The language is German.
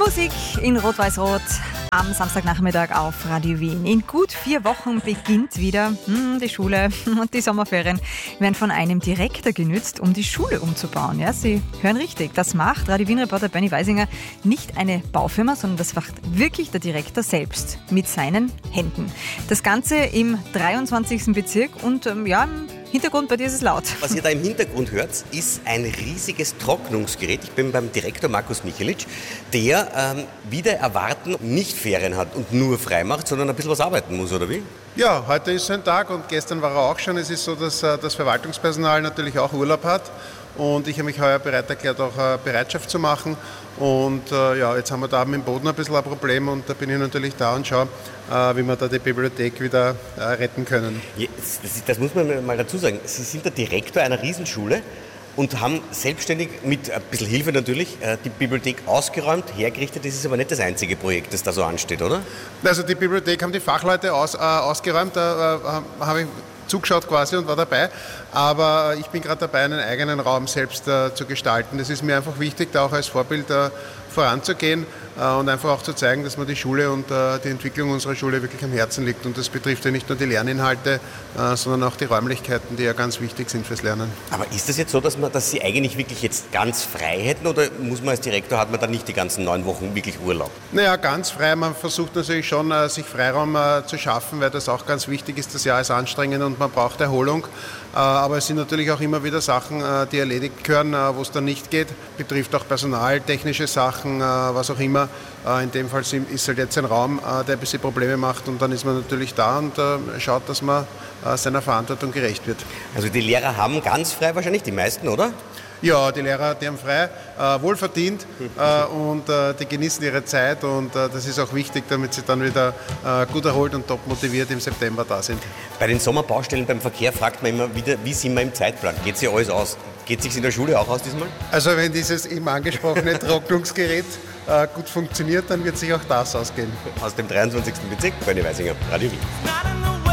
Musik in Rot-Weiß-Rot am Samstagnachmittag auf Radio Wien. In gut 4 Wochen beginnt wieder die Schule und die Sommerferien werden von einem Direktor genützt, um die Schule umzubauen. Ja, Sie hören richtig, das macht Radio Wien-Reporter Benny Weisinger nicht eine Baufirma, sondern das macht wirklich der Direktor selbst mit seinen Händen. Das Ganze im 23. Bezirk und im Hintergrund bei dir ist es laut. Was ihr da im Hintergrund hört, ist ein riesiges Trocknungsgerät. Ich bin beim Direktor Markus Michelic, der wieder erwarten nicht Ferien hat und nur frei macht, sondern ein bisschen was arbeiten muss, oder wie? Ja, heute ist so ein Tag und gestern war er auch schon. Es ist so, dass das Verwaltungspersonal natürlich auch Urlaub hat. Und ich habe mich heuer bereit erklärt, auch Bereitschaft zu machen. Und jetzt haben wir da mit dem Boden ein bisschen ein Problem und da bin ich natürlich da und schaue, wie wir da die Bibliothek wieder retten können. Ja, das muss man mal dazu sagen. Sie sind der Direktor einer Riesenschule und haben selbstständig, mit ein bisschen Hilfe natürlich, die Bibliothek ausgeräumt, hergerichtet. Das ist aber nicht das einzige Projekt, das da so ansteht, oder? Also die Bibliothek haben die Fachleute ausgeräumt, da habe ich zugeschaut quasi und war dabei, aber ich bin gerade dabei, einen eigenen Raum selbst zu gestalten. Das ist mir einfach wichtig, da auch als Vorbild voranzugehen und einfach auch zu zeigen, dass mir die Schule und die Entwicklung unserer Schule wirklich am Herzen liegt. Und das betrifft ja nicht nur die Lerninhalte, sondern auch die Räumlichkeiten, die ja ganz wichtig sind fürs Lernen. Aber ist das jetzt so, dass Sie eigentlich wirklich jetzt ganz frei hätten oder muss man als Direktor, hat man dann nicht die ganzen 9 Wochen wirklich Urlaub? Naja, ganz frei. Man versucht natürlich schon, sich Freiraum zu schaffen, weil das auch ganz wichtig ist. Das Jahr ist anstrengend und man braucht Erholung. Aber es sind natürlich auch immer wieder Sachen, die erledigt gehören, wo es dann nicht geht. Betrifft auch Personal, technische Sachen, was auch immer. In dem Fall ist halt jetzt ein Raum, der ein bisschen Probleme macht und dann ist man natürlich da und schaut, dass man seiner Verantwortung gerecht wird. Also die Lehrer haben ganz frei wahrscheinlich, die meisten, oder? Ja, die Lehrer, die haben frei, wohlverdient und die genießen ihre Zeit und das ist auch wichtig, damit sie dann wieder gut erholt und top motiviert im September da sind. Bei den Sommerbaustellen beim Verkehr fragt man immer wieder, wie sind wir im Zeitplan? Geht sich alles aus? Geht sich in der Schule auch aus diesmal? Also wenn dieses eben angesprochene Trocknungsgerät gut funktioniert, dann wird sich auch das ausgehen. Aus dem 23. Bezirk, Benny Weisinger, Radio Wien.